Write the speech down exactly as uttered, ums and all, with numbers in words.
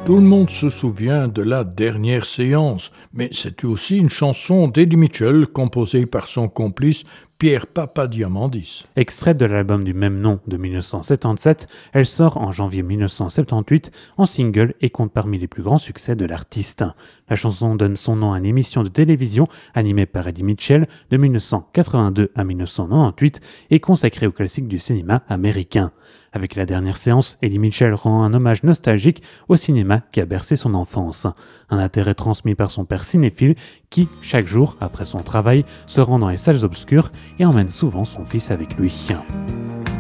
Tout le monde se souvient de La Dernière Séance, mais c'est aussi une chanson d'Eddie Mitchell composée par son complice Pierre Papadiamandis. Extrait de l'album du même nom de dix-neuf cent soixante-dix-sept, elle sort en janvier dix-neuf cent soixante-dix-huit en single et compte parmi les plus grands succès de l'artiste. La chanson donne son nom à une émission de télévision animée par Eddie Mitchell de dix-neuf cent quatre-vingt-deux à dix-neuf cent quatre-vingt-dix-huit et consacrée aux classiques du cinéma américain. Avec La Dernière Séance, Eddie Mitchell rend un hommage nostalgique au cinéma qui a bercé son enfance. Un intérêt transmis par son père cinéphile qui, chaque jour, après son travail, se rend dans les salles obscures et emmène souvent son fils avec lui.